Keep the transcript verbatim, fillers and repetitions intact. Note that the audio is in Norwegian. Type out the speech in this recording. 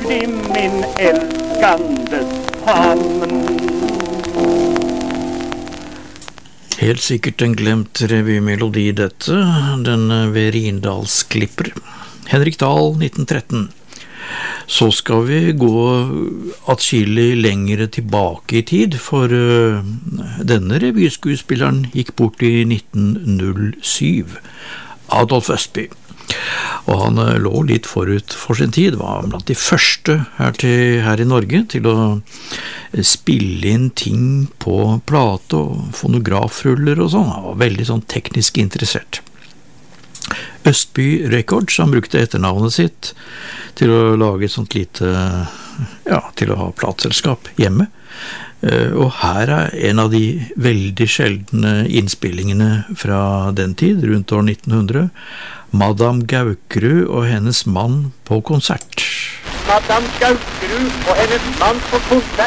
i min elskandes famn. Helt sikkert en glemt revymelodi dette, den ved Rindalsklipper. Henrik Dahl, nitten tretten. Så skal vi gå atskillig lengre tilbake i tid, for uh, denne revyskuespilleren gikk bort i nitten null syv. Adolf Østby. Og han uh, lå litt forut for sin tid, var blant de første her, til, her i Norge til å spille inn ting på plate og fonografruller og sånn. Han var veldig sånn teknisk interessert. Østby Records, han brukte etternavnet sitt til å lage et sånt lite, ja, til å ha plateselskap hjemme. Og her er en av de veldig sjeldne innspillingene fra den tid, rundt år nitten hundre. Madame Gaukrud og hennes mann på konsert. Madame Gaukrud og hennes mann på konsert.